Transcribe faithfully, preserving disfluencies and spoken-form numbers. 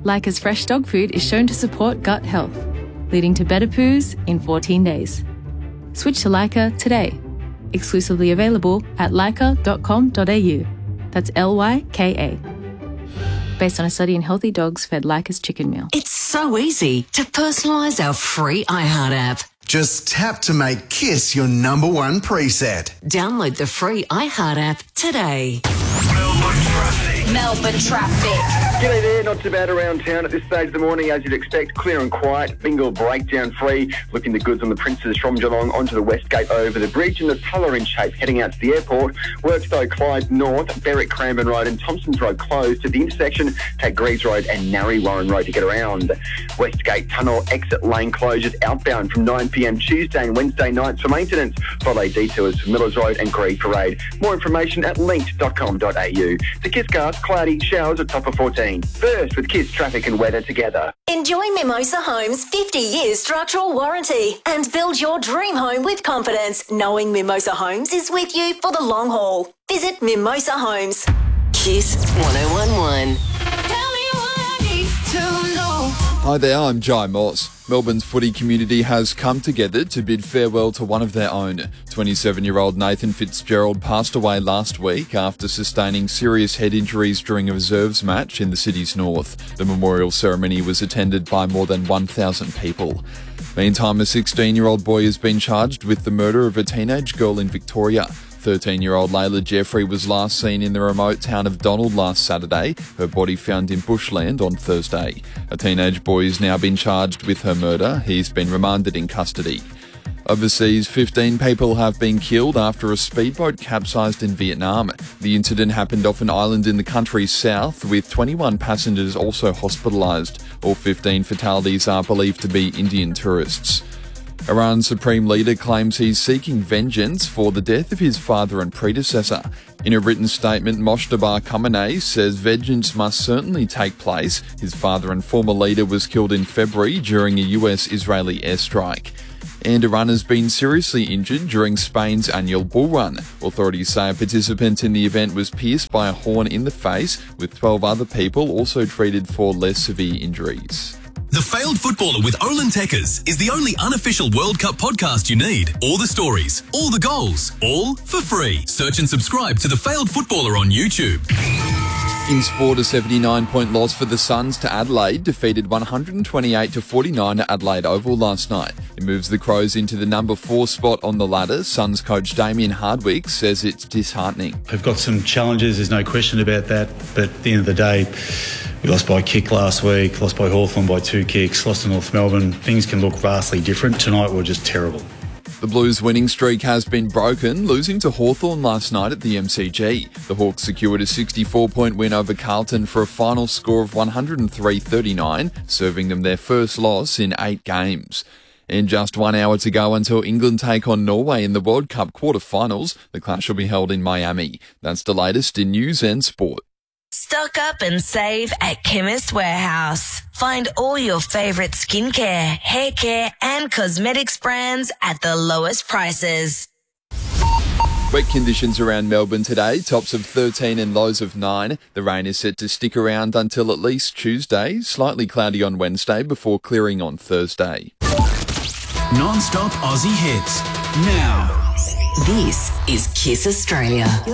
Leica's fresh dog food is shown to support gut health, leading to better poos in fourteen days. Switch to Leica today. Exclusively available at leica dot com dot a u. That's L Y K A. Based on a study in healthy dogs fed Leica's chicken meal. It's so easy to personalise our free iHeart app. Just tap to make Kiss your number one preset. Download the free iHeart app today. Melbourne traffic. Melbourne traffic. G'day there, not too bad around town at this stage of the morning, as you'd expect. Clear and quiet, Bingle breakdown free. Looking the goods on the Princes from Geelong onto the West Gate over the bridge, and the Tuller in shape heading out to the airport. Works though Clyde North, Berwick Cranbourne Road and Thompson's Road closed to the intersection. Take Greaves Road and Narry Warren Road to get around. West Gate Tunnel exit lane closures outbound from nine p m Tuesday and Wednesday nights for maintenance. Follow detours for Millers Road and Green Parade. More information at linked dot com dot a u. The Kiss cast, cloudy, showers at top of fourteen. First with Kiss traffic and weather together. Enjoy Mimosa Homes' fifty year structural warranty and build your dream home with confidence, knowing Mimosa Homes is with you for the long haul. Visit Mimosa Homes. Kiss one oh one one. Hi there, I'm Jai Moss. Melbourne's footy community has come together to bid farewell to one of their own. twenty-seven-year-old Nathan Fitzgerald passed away last week after sustaining serious head injuries during a reserves match in the city's north. The memorial ceremony was attended by more than one thousand people. Meantime, a sixteen-year-old boy has been charged with the murder of a teenage girl in Victoria. thirteen-year-old Layla Jeffrey was last seen in the remote town of Donald last Saturday, her body found in bushland on Thursday. A teenage boy has now been charged with her murder. He's been remanded in custody. Overseas, fifteen people have been killed after a speedboat capsized in Vietnam. The incident happened off an island in the country's south, with twenty-one passengers also hospitalised. All fifteen fatalities are believed to be Indian tourists. Iran's supreme leader claims he's seeking vengeance for the death of his father and predecessor. In a written statement, Moshtaba Khamenei says vengeance must certainly take place. His father and former leader was killed in February during a U S-Israeli airstrike. And a runner's been seriously injured during Spain's annual bull run. Authorities say a participant in the event was pierced by a horn in the face, with twelve other people also treated for less severe injuries. The Failed Footballer with Olin Tekkers is the only unofficial World Cup podcast you need. All the stories, all the goals, all for free. Search and subscribe to The Failed Footballer on YouTube. In sport, a seventy-nine point loss for the Suns to Adelaide defeated one hundred twenty-eight to forty-nine at Adelaide Oval last night. It moves the Crows into the number four spot on the ladder. Suns coach Damien Hardwick says it's disheartening. They've got some challenges, there's no question about that, but at the end of the day, we lost by a kick last week, lost by Hawthorn by two kicks, lost to North Melbourne. Things can look vastly different. Tonight we're just terrible. The Blues' winning streak has been broken, losing to Hawthorn last night at the M C G. The Hawks secured a sixty-four point win over Carlton for a final score of one hundred three thirty-nine, serving them their first loss in eight games. In just one hour to go until England take on Norway in the World Cup quarter-finals, the clash will be held in Miami. That's the latest in news and sport. Stock up and save at Chemist Warehouse. Find all your favourite skincare, hair care and cosmetics brands at the lowest prices. Wet conditions around Melbourne today, tops of thirteen and lows of nine. The rain is set to stick around until at least Tuesday, slightly cloudy on Wednesday before clearing on Thursday. Non-stop Aussie hits. Now. This is Kiss Australia.